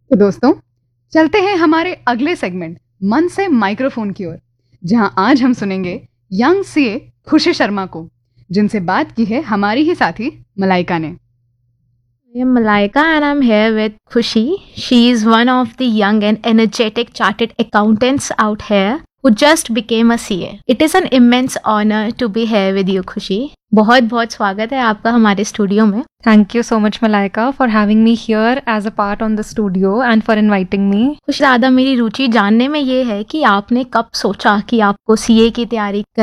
तो दोस्तों, चलते हैं हमारे अगले सेगमेंट मन से माइक्रोफोन की ओर, जहां आज हम सुनेंगे यंग सीए खुशी शर्मा को, जिनसे बात की है हमारी ही साथी मलाइका ने। I am Malaika and I'm here with Khushi. She is one of the young and energetic chartered accountants out here who just became a CA. It is an immense honor to be here with you, Khushi. बहुत बहुत स्वागत है आपका हमारे studio में। Thank you so much, Malaika, for having me here as a part on the studio and for inviting me. खुश दादा, मेरी रुचि जानने में ये है कि आपने कब सोचा कि आपको सीए की तैयारी